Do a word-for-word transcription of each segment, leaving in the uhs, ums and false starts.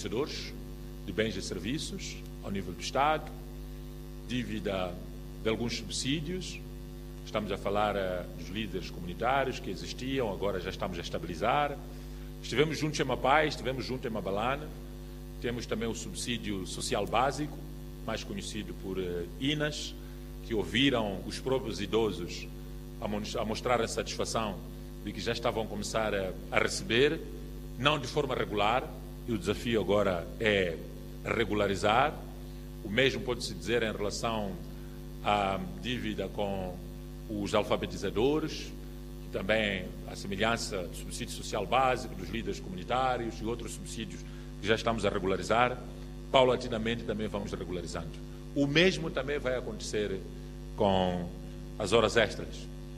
fornecedores de bens e serviços ao nível do Estado, dívida de alguns subsídios. Estamos a falar uh, dos líderes comunitários que existiam, agora já estamos a estabilizar. Estivemos juntos em Mapai, estivemos juntos em Mabalane. Temos também o subsídio social básico, mais conhecido por uh, I N A S, que ouviram os próprios idosos a, a mostrar a satisfação de que já estavam a começar a, a receber, não de forma regular, e o desafio agora é regularizar. O mesmo pode-se dizer em relação à dívida com os alfabetizadores, e também a semelhança do subsídio social básico, dos líderes comunitários e outros subsídios que já estamos a regularizar. Paulatinamente também vamos regularizando. O mesmo também vai acontecer com as horas extras.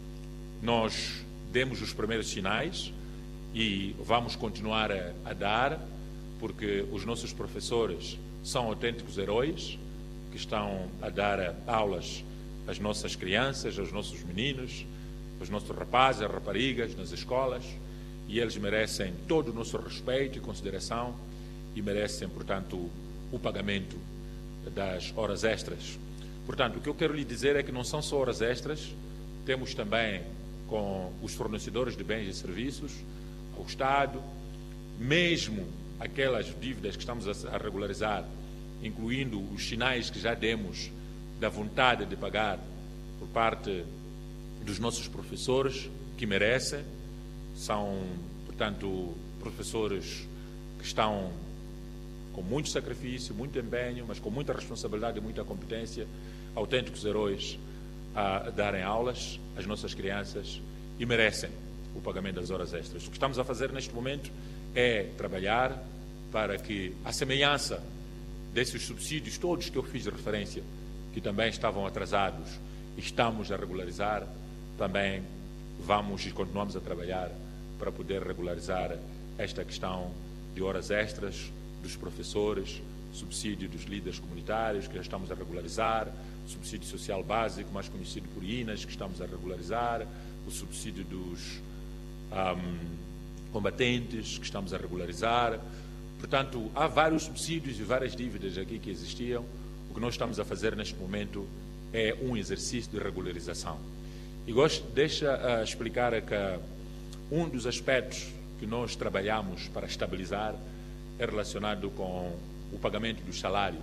Nós demos os primeiros sinais e vamos continuar a, a dar, porque os nossos professores são autênticos heróis que estão a dar aulas às nossas crianças, aos nossos meninos, aos nossos rapazes, às raparigas nas escolas, e eles merecem todo o nosso respeito e consideração e merecem, portanto, o pagamento das horas extras. Portanto, o que eu quero lhe dizer é que não são só horas extras, temos também com os fornecedores de bens e serviços, ao Estado, mesmo aquelas dívidas que estamos a regularizar, incluindo os sinais que já demos da vontade de pagar por parte dos nossos professores, que merecem. São, portanto, professores que estão com muito sacrifício, muito empenho, mas com muita responsabilidade e muita competência, autênticos heróis a darem aulas às nossas crianças e merecem o pagamento das horas extras. O que estamos a fazer neste momento é trabalhar para que, à semelhança desses subsídios todos que eu fiz referência, que também estavam atrasados, estamos a regularizar, também vamos e continuamos a trabalhar para poder regularizar esta questão de horas extras dos professores, subsídio dos líderes comunitários, que já estamos a regularizar, subsídio social básico, mais conhecido por I N A S, que estamos a regularizar, o subsídio dos um, combatentes, que estamos a regularizar. Portanto, há vários subsídios e várias dívidas aqui que existiam. O que nós estamos a fazer neste momento é um exercício de regularização. E gosto, deixa uh, explicar que um dos aspectos que nós trabalhamos para estabilizar é relacionado com o pagamento dos salários.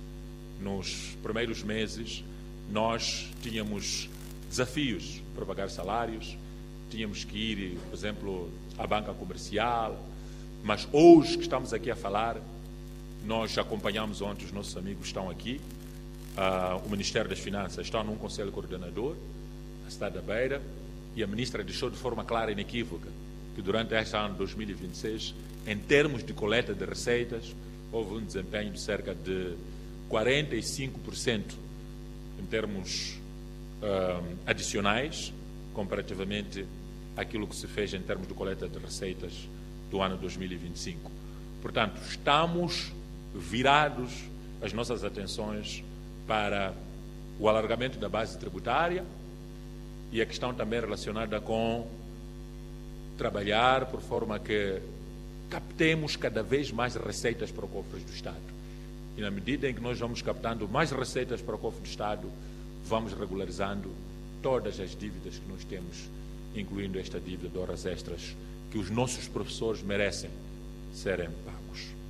Nos primeiros meses, nós tínhamos desafios para pagar salários, tínhamos que ir, por exemplo, à banca comercial, mas hoje que estamos aqui a falar, nós acompanhamos ontem, os nossos amigos estão aqui, uh, o Ministério das Finanças está num conselho coordenador, na cidade da Beira, e a ministra deixou de forma clara e inequívoca que durante este ano de dois mil e vinte e seis, em termos de coleta de receitas, houve um desempenho de cerca de quarenta e cinco por cento em termos uh, adicionais, comparativamente àquilo que se fez em termos de coleta de receitas do ano dois mil e vinte e cinco. Portanto, estamos virados as nossas atenções para o alargamento da base tributária e a questão também relacionada com trabalhar por forma que captemos cada vez mais receitas para o cofre do Estado. E na medida em que nós vamos captando mais receitas para o cofre do Estado, vamos regularizando todas as dívidas que nós temos, incluindo esta dívida de horas extras, que os nossos professores merecem serem pagos.